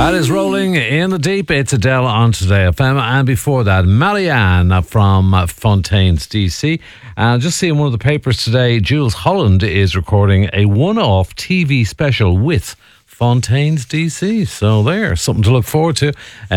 That is Rolling in the Deep. It's Adele on Today FM. And before that, Marianne from Fontaine's DC. And just seeing one of the papers today, Jules Holland is recording a one-off TV special with Fontaine's DC. So there, something to look forward to.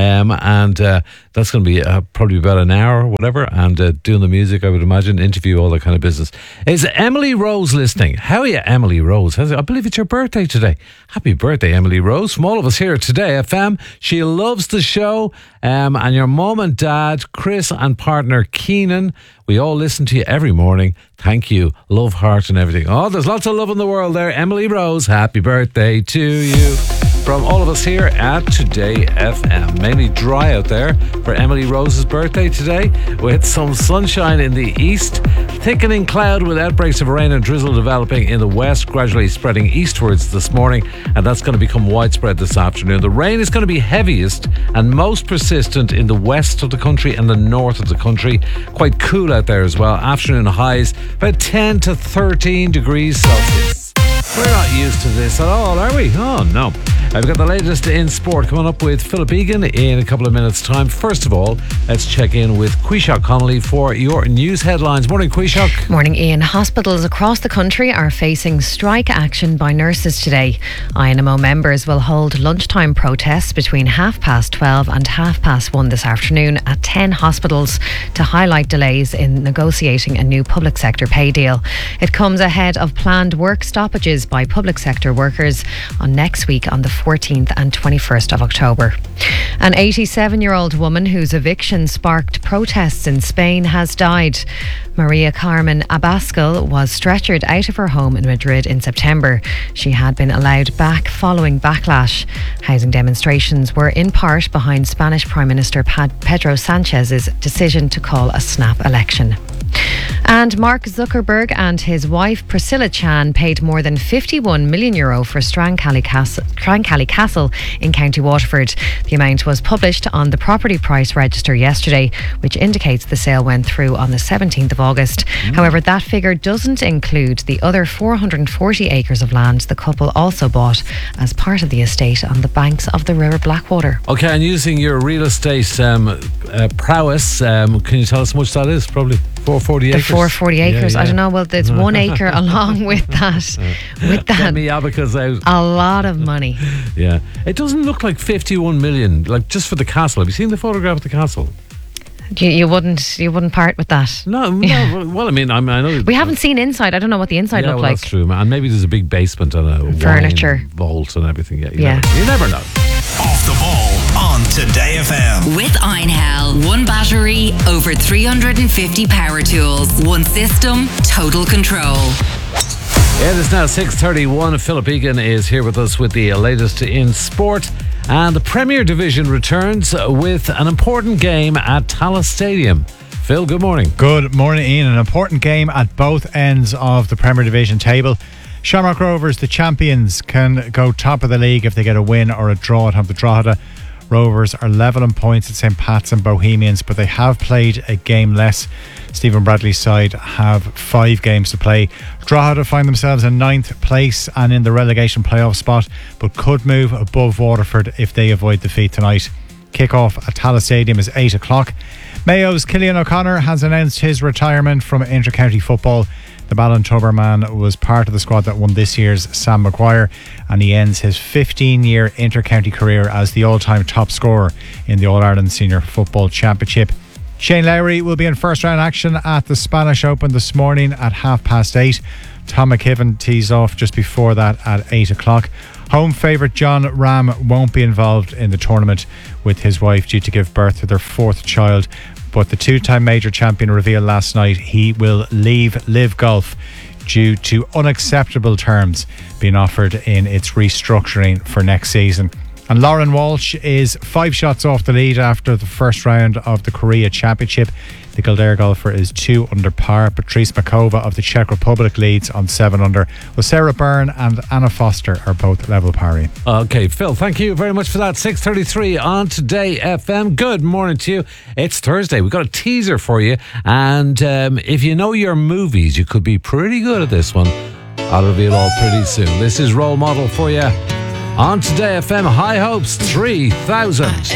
That's going to be probably about an hour or whatever. And doing the music, I would imagine, interview, all that kind of business. Is Emily Rose listening? How are you, Emily Rose? I believe it's your birthday today. Happy birthday, Emily Rose. From all of us here at Today FM. She loves the show. And your mum and dad, Chris and partner Keenan, we all listen to you every morning. Thank you. Love, heart and everything. Oh, there's lots of love in the world there. Emily Rose, happy birthday to you. From all of us here at Today FM. Mainly dry out there for Emily Rose's birthday today, with some sunshine in the east, thickening cloud with outbreaks of rain and drizzle developing in the west, gradually spreading eastwards this morning, and that's going to become widespread this afternoon. The rain is going to be heaviest and most persistent in the west of the country and the north of the country. Quite cool out there as well. Afternoon highs about 10 to 13 degrees Celsius. We're not used to this at all, are we? Oh, no. We've got the latest in sport coming up with Philip Egan in a couple of minutes' time. First of all, let's check in with Quishak Connolly for your news headlines. Morning, Quishak. Morning, Ian. Hospitals across the country are facing strike action by nurses today. INMO members will hold lunchtime protests between 12:30 and 1:30 this afternoon at 10 hospitals to highlight delays in negotiating a new public sector pay deal. It comes ahead of planned work stoppages by public sector workers on next week on the 14th and 21st of October. An 87-year-old woman whose eviction sparked protests in Spain has died. Maria Carmen Abascal was stretchered out of her home in Madrid in September. She had been allowed back following backlash. Housing demonstrations were in part behind Spanish Prime Minister Pedro Sanchez's decision to call a snap election. And Mark Zuckerberg and his wife Priscilla Chan paid more than €51 million for Strancally Castle in County Waterford. The amount was published on the property price register yesterday, which indicates the sale went through on the 17th of August. However, that figure doesn't include the other 440 acres of land the couple also bought as part of the estate on the banks of the River Blackwater. Okay, and using your real estate prowess, can you tell us how much that is? Probably 440 acres. 440 acres. Yeah. I don't know. Well, there's 1 acre along with that. Get me abacus out. A lot of money. Yeah. It doesn't look like 51 million, like just for the castle. Have you seen the photograph of the castle? You wouldn't part with that. No. Well, I mean, I know we haven't seen inside. I don't know what the inside looked like. That's true, man. And maybe there's a big basement and a furniture wine vault and everything. Yeah. You never know. Off the ball on Today FM. With Einhell. One battery, over 350 power tools. One system, total control. Yeah, it is now 6:31. Philip Egan is here with us with the latest in sport. And the Premier Division returns with an important game at Tallaght Stadium. Phil, good morning. Good morning, Ian. An important game at both ends of the Premier Division table. Shamrock Rovers, the champions, can go top of the league if they get a win or a draw at home to Drogheda. Rovers are level in points at St. Pat's and Bohemians, but they have played a game less. Stephen Bradley's side have 5 games to play. Drogheda find themselves in 9th place and in the relegation playoff spot, but could move above Waterford if they avoid defeat tonight. Kick-off at Tallaght Stadium is 8 o'clock. Mayo's Cillian O'Connor has announced his retirement from inter-county football. The Ballintubber man was part of the squad that won this year's Sam Maguire, and he ends his 15-year inter-county career as the all-time top scorer in the All-Ireland Senior Football Championship. Shane Lowry will be in first round action at the Spanish Open this morning at 8:30. Tom McKibben tees off just before that at 8 o'clock. Home favourite John Rahm won't be involved in the tournament, with his wife due to give birth to their 4th child. But the 2-time major champion revealed last night he will leave Live Golf due to unacceptable terms being offered in its restructuring for next season. And Lauren Walsh is 5 shots off the lead after the first round of the Korea Championship. The Kildare golfer is 2 under par. Patrice Makova of the Czech Republic leads on 7 under. Well, Sarah Byrne and Anna Foster are both level pari. Okay, Phil, thank you very much for that. 6:33 on Today FM. Good morning to you. It's Thursday. We've got a teaser for you. And if you know your movies, you could be pretty good at this one. I'll reveal all pretty soon. This is Role Model for you. On Today FM, High Hopes 3000.